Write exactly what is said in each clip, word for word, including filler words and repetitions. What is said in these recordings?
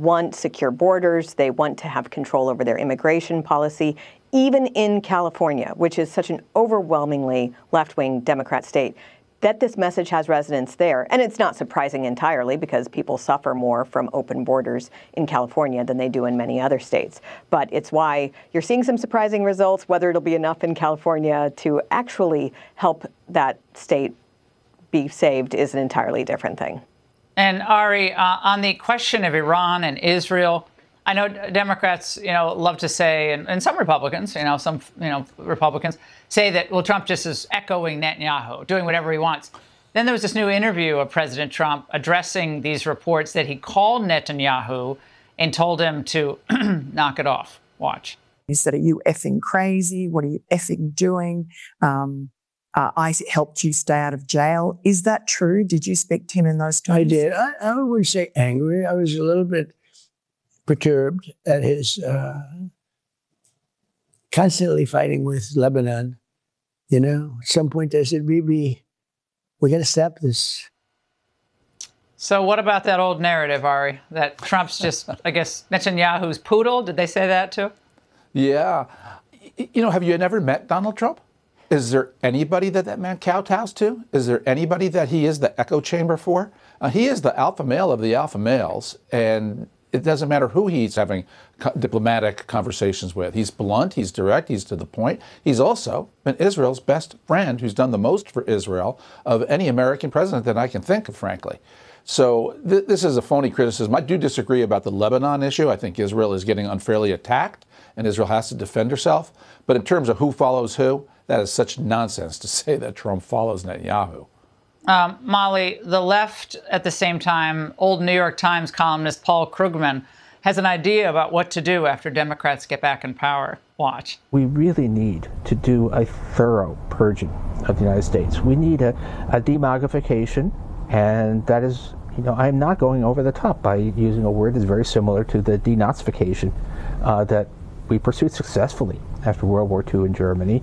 want secure borders. They want to have control over their immigration policy, even in California, which is such an overwhelmingly left-wing Democrat state, that this message has resonance there. And it's not surprising entirely because people suffer more from open borders in California than they do in many other states. But it's why you're seeing some surprising results. Whether it'll be enough in California to actually help that state be saved is an entirely different thing. And Ari, uh, on the question of Iran and Israel, I know Democrats, you know, love to say, and, and some Republicans, you know, some, you know, Republicans say that, well, Trump just is echoing Netanyahu, doing whatever he wants. Then there was this new interview of President Trump addressing these reports that he called Netanyahu and told him to knock it off. Watch. He said, are you effing crazy? What are you effing doing? Um, Uh, I helped you stay out of jail. Is that true? Did you speak to him in those terms? I did. I, I wouldn't say angry. I was a little bit perturbed at his uh, constantly fighting with Lebanon. You know, at some point I said, we, we, we got to stop this. So what about that old narrative, Ari, that Trump's just, I guess, Netanyahu's poodle? Did they say that too? Yeah. You know, have you never met Donald Trump? Is there anybody that that man kowtows to? Is there anybody that he is the echo chamber for? Uh, he is the alpha male of the alpha males, and it doesn't matter who he's having co- diplomatic conversations with. He's blunt, he's direct, he's to the point. He's also been Israel's best friend, who's done the most for Israel of any American president that I can think of, frankly. So th- this is a phony criticism. I do disagree about the Lebanon issue. I think Israel is getting unfairly attacked, and Israel has to defend herself. But in terms of who follows who, that is such nonsense to say that Trump follows Netanyahu. Um, Molly, the left, at the same time, old New York Times columnist Paul Krugman has an idea about what to do after Democrats get back in power. Watch. We really need to do a thorough purging of the United States. We need a, a demogification, and that is, you know, I'm not going over the top by using a word that's very similar to the denazification uh, that we pursued successfully after World War Two in Germany.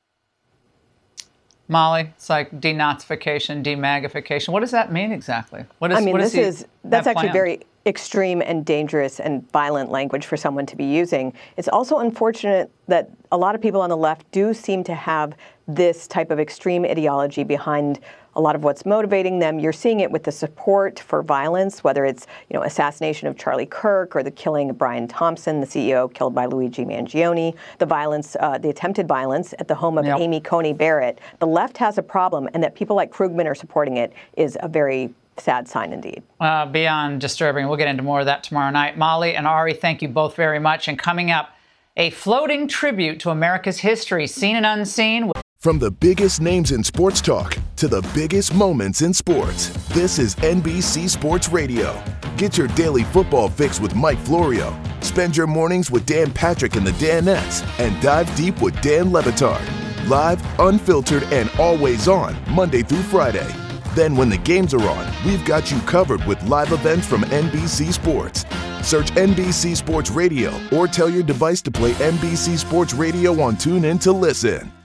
Molly, it's like denazification, demagification. What does that mean exactly? What is, I mean, what this is, he, is that's actually plan? very extreme and dangerous and violent language for someone to be using. It's also unfortunate that a lot of people on the left do seem to have this type of extreme ideology behind a lot of what's motivating them. You're seeing it with the support for violence, whether it's, you know, assassination of Charlie Kirk or the killing of Brian Thompson, the C E O killed by Luigi Mangione, the violence, uh, the attempted violence at the home of yep. Amy Coney Barrett. The left has a problem, and that people like Krugman are supporting it is a very sad sign indeed. Uh, beyond disturbing. We'll get into more of that tomorrow night. Molly and Ari, thank you both very much. And coming up, a floating tribute to America's history, seen and unseen. From the biggest names in sports talk to the biggest moments in sports, this is N B C Sports Radio. Get your daily football fix with Mike Florio. Spend your mornings with Dan Patrick and the Danettes, and dive deep with Dan Le Batard. Live, unfiltered, and always on, Monday through Friday. Then when the games are on, we've got you covered with live events from N B C Sports. Search N B C Sports Radio or tell your device to play N B C Sports Radio on TuneIn to listen.